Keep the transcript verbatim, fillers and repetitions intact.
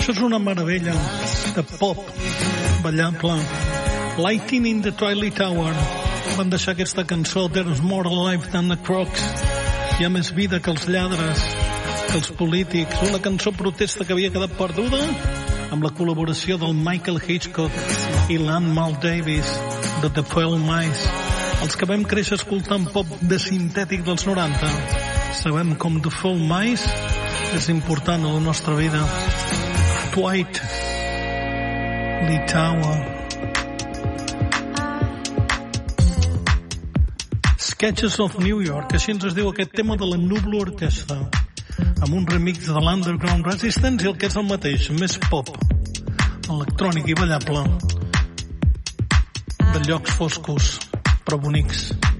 Això és una meravella de pop ballable. Lighting in the Twilight Tower. Van deixar aquesta cançó There's More Alive Than the Crocs. Hi ha més vida que els lladres, que els polítics. Una cançó protesta que havia quedat perduda amb la col·laboració del Michael Hitchcock i l'Ann Mal Davis de The Pearl Mice. Els que vam créixer escoltant pop de sintètic dels noranta sabem com The Pearl Mice és important a la nostra vida. Twilight Tower. Sketches of New York, així ens es diu aquest tema de la Nublo Orquestra, amb un remix de l'Underground Resistance i el que és el mateix, més pop, electrònic i ballable, de llocs foscos, però bonics.